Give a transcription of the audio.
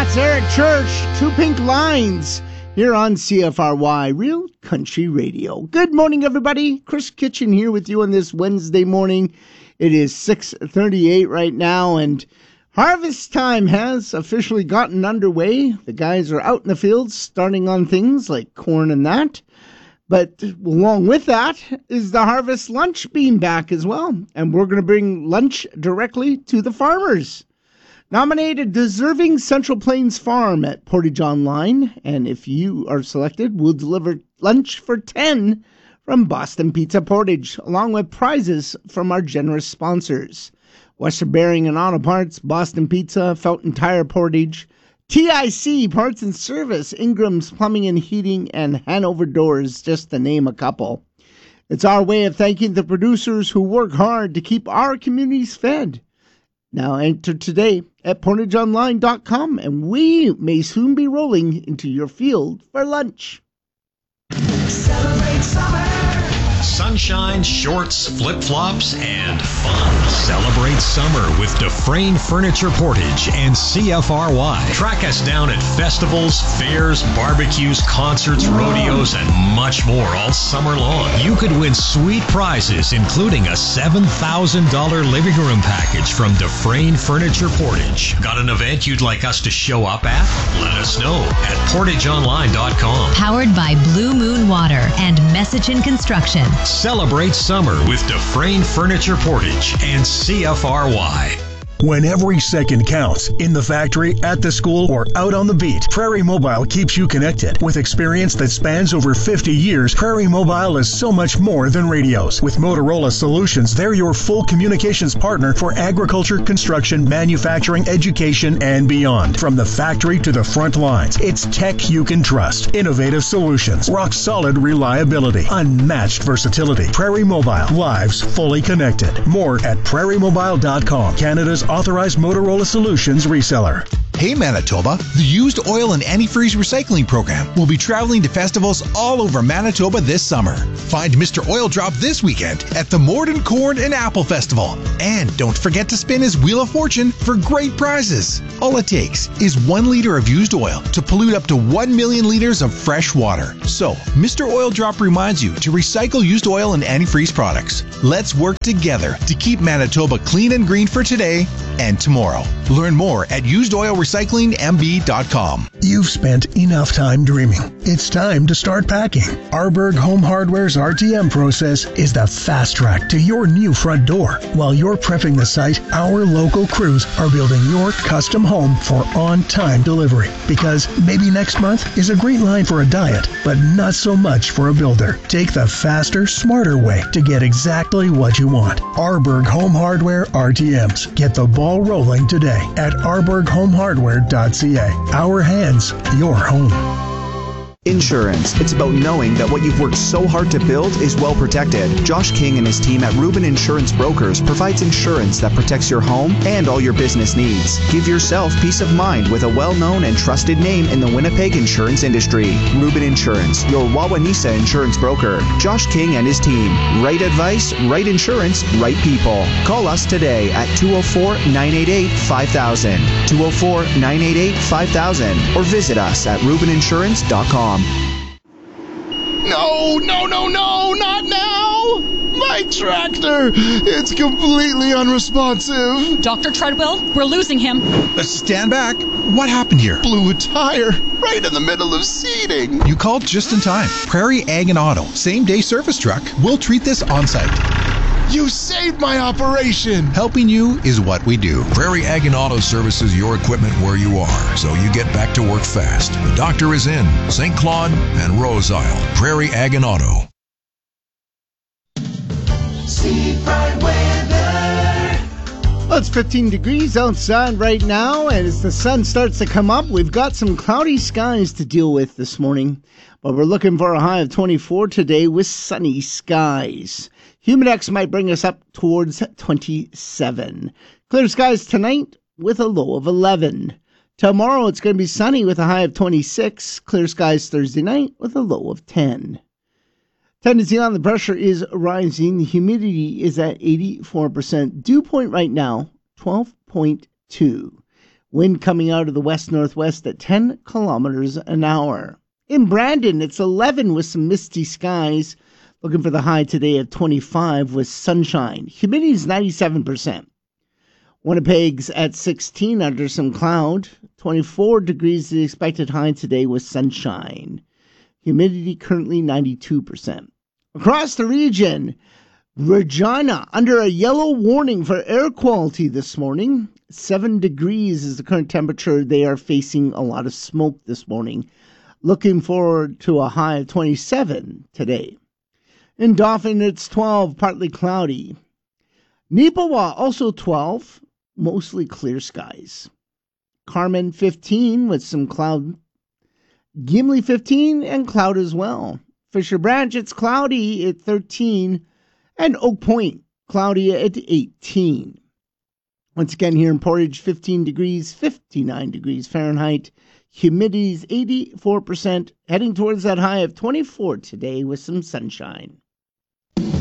That's Eric Church, Two Pink Lines, here on CFRY, Real Country Radio. Good morning, everybody. Chris Kitchen here with you on this Wednesday morning. It is 6:38 right now, and harvest time has officially gotten underway. The guys are out in the fields starting on things like corn and that. But along with that is the harvest lunch being back as well. And we're going to bring lunch directly to the farmers. Nominate a deserving Central Plains farm at Portage Online. And if you are selected, we'll deliver lunch for 10 from Boston Pizza Portage, along with prizes from our generous sponsors. Western Bearing and Auto Parts, Boston Pizza, Fountain Tire Portage, TIC Parts and Service, Ingram's Plumbing and Heating, and Hanover Doors, just to name a couple. It's our way of thanking the producers who work hard to keep our communities fed. Now enter today at portageonline.com, and we may soon be rolling into your field for lunch. Celebrate summer. Sunshine, shorts, flip-flops, and fun. Celebrate summer with Dufresne Furniture Portage and CFRY. Track us down at festivals, fairs, barbecues, concerts, rodeos, and much more all summer long. You could win sweet prizes, including a $7,000 living room package from Dufresne Furniture Portage. Got an event you'd like us to show up at? Let us know at portageonline.com. Powered by Blue Moon Water and Messichin Construction. Celebrate summer with Dufresne Furniture Portage and CFRY. When every second counts, in the factory, at the school, or out on the beat, Prairie Mobile keeps you connected. With experience that spans over 50 years, Prairie Mobile is so much more than radios. With Motorola Solutions, they're your full communications partner for agriculture, construction, manufacturing, education, and beyond. From the factory to the front lines, it's tech you can trust. Innovative solutions, rock-solid reliability, unmatched versatility. Prairie Mobile, lives fully connected. More at prairiemobile.com, Canada's authorized Motorola Solutions reseller. Hey Manitoba, the Used Oil and Antifreeze Recycling Program will be traveling to festivals all over Manitoba this summer. Find Mr. Oil Drop this weekend at the Morden Corn and Apple Festival. And don't forget to spin his Wheel of Fortune for great prizes. All it takes is 1 liter of used oil to pollute up to 1 million liters of fresh water. So, Mr. Oil Drop reminds you to recycle used oil and antifreeze products. Let's work together to keep Manitoba clean and green for today and tomorrow. Learn more at usedoilrecyclingmb.com. You've spent enough time dreaming. It's time to start packing. Arborg Home Hardware's RTM process is the fast track to your new front door. While you're prepping the site, our local crews are building your custom home for on-time delivery. Because maybe next month is a great line for a diet, but not so much for a builder. Take the faster, smarter way to get exactly what you want. Arborg Home Hardware RTMs. Get the ball rolling today at arborghomehardware.ca. Our hands, your home. Insurance. It's about knowing that what you've worked so hard to build is well protected. Josh King and his team at Rubin Insurance Brokers provides insurance that protects your home and all your business needs. Give yourself peace of mind with a well-known and trusted name in the Winnipeg insurance industry. Rubin Insurance, your Wawanesa insurance broker. Josh King and his team. Right advice, right insurance, right people. Call us today at 204-988-5000, 204-988-5000, or visit us at rubininsurance.com. No, not now! My tractor! It's completely unresponsive. Dr. Treadwell, we're losing him. Stand back. What happened here? Blew a tire right in the middle of seeding. You called just in time. Prairie Ag and Auto, same-day service truck. We'll treat this on-site. You saved my operation! Helping you is what we do. Prairie Ag and Auto services your equipment where you are, so you get back to work fast. The doctor is in St. Claude and Rose Isle. Prairie Ag and Auto. Seafront weather. Well, it's 15 degrees outside right now, and as the sun starts to come up, we've got some cloudy skies to deal with this morning. But we're looking for a high of 24 today with sunny skies. Humidex might bring us up towards 27. Clear skies tonight with a low of 11. Tomorrow it's going to be sunny with a high of 26. Clear skies Thursday night with a low of 10. Tendency on the pressure is rising. The humidity is at 84%. Dew point right now, 12.2. Wind coming out of the west-northwest at 10 kilometers an hour. In Brandon, it's 11 with some misty skies. Looking for the high today of 25 with sunshine. Humidity is 97%. Winnipeg's at 16 under some cloud. 24 degrees the expected high today with sunshine. Humidity currently 92%. Across the region, Regina under a yellow warning for air quality this morning. 7 degrees is the current temperature. They are facing a lot of smoke this morning. Looking forward to a high of 27 today. In Dauphin, it's 12, partly cloudy. Neepawa, also 12, mostly clear skies. Carmen, 15 with some cloud. Gimli, 15 and cloud as well. Fisher Branch, it's cloudy at 13. And Oak Point, cloudy at 18. Once again, here in Portage, 15 degrees, 59 degrees Fahrenheit. Humidity is 84%, heading towards that high of 24 today with some sunshine.